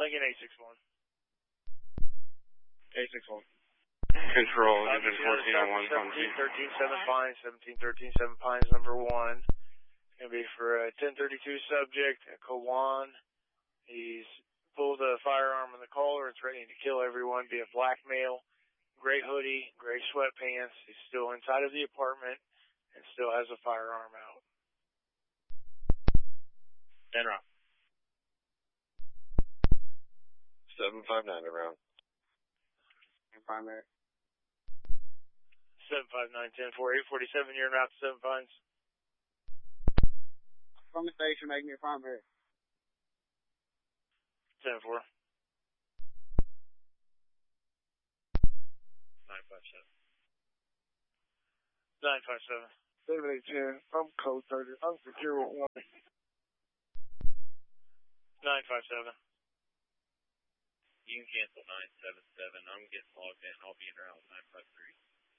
Lincoln 861. 861. Control, engine 1401. 1713 Pines, 1713 Pines, number 1. It's going to be for a 1032 subject, Kawan. He's pulled a firearm in the collar and threatening to kill everyone via blackmail. Gray hoodie, gray sweatpants. He's still inside of the apartment and still has a firearm out. En route. 759 around. Primary. 759-10-4, 847, you're en route to 7 Pines. From the station, make me a primary. 10-4. 957. 7810, I'm code 30, I'm secure with 1. 957. You can cancel 977. I'm getting logged in. I'll be in route 953.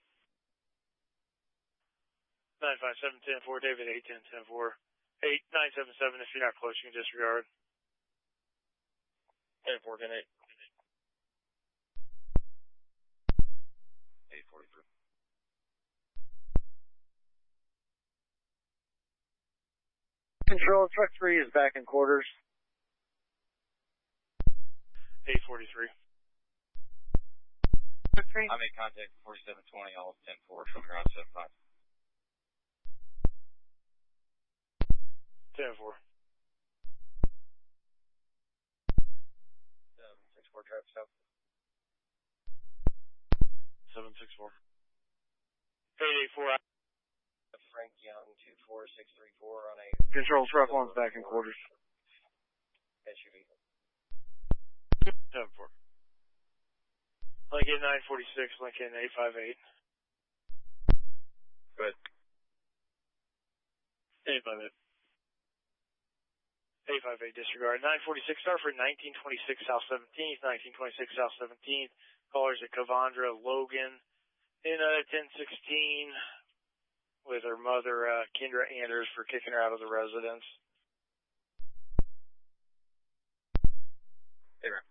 957-10-4, David 810-10-4. 8977, if you're not close, you can disregard. 10-4, 10-8. 843. Control, truck 3 is back in quarters. 843. I made contact 4720, all of 10-4, from route 75. 10-4. 764, traffic south. 764. 884. Frank Young, 24634 on a... Control, truck 1's back in quarters. SUV. 10-4. Lincoln 946, Lincoln 858. Good. 858. 858, disregard. 946, start for 1926 South 17th, 1926 South 17th. Callers at Cavandra, Logan, in 1016, with her mother, Kendra Anders, for kicking her out of the residence. Hey, Ram.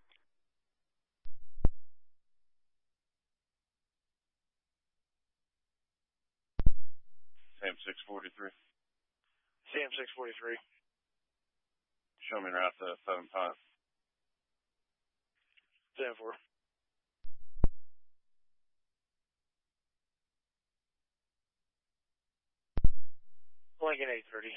Sam 643. Sam 643. Show me route to 7 Pines. 10-4. Lincoln 830.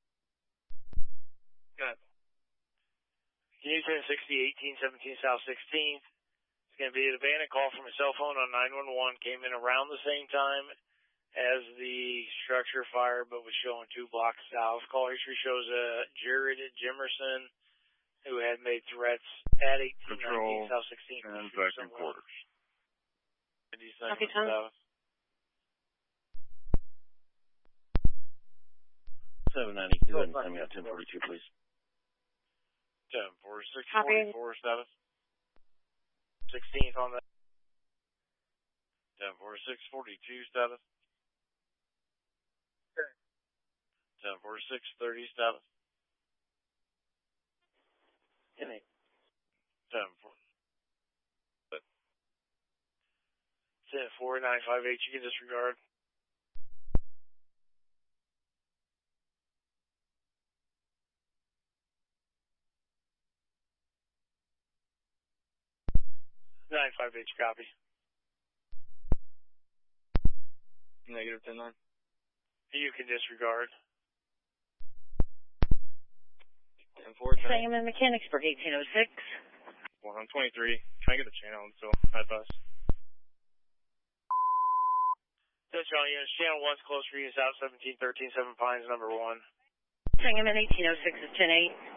Good. Can you 1060, 1817 South 16th? It's going to be an abandoned call from a cell phone on 911. Came in around the same time as the structure fire, but was showing 2 blocks south. Call history shows Jared Jimerson, who had made threats at 1819 South 16th. And back in quarters. Copy, Tom. 792 and send me out 1042, please. 10-4, 644, 7. 16th on that. 10-4, 642, 7. 10-4, 637. 10-4. 10-4, 958, you can disregard. 958, copy. Negative 10-9. You can disregard. 10-4, 10-8. Sangamon Mechanicsburg, 1806. 123. Trying to get the channel until I bus. Central units, channel 1's close for you, South 1713, 7 Pines, number 1. Sangamon 1806 is 10-8.